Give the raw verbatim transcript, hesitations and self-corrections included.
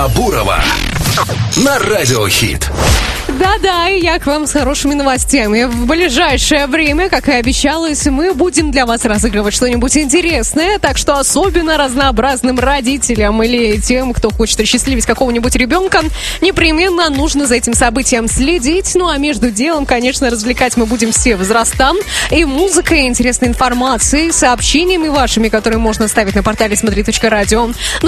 Бурова на Радио Хит. Да-да, и я к вам с хорошими новостями. В ближайшее время, как и обещалось, мы будем для вас разыгрывать что-нибудь интересное. Так что особенно разнообразным родителям или тем, кто хочет осчастливить какого-нибудь ребенка, непременно нужно за этим событием следить. Ну а между делом, конечно, развлекать мы будем все возраста. И музыкой, интересной информацией, сообщениями вашими, которые можно ставить на портале смотри точка радио.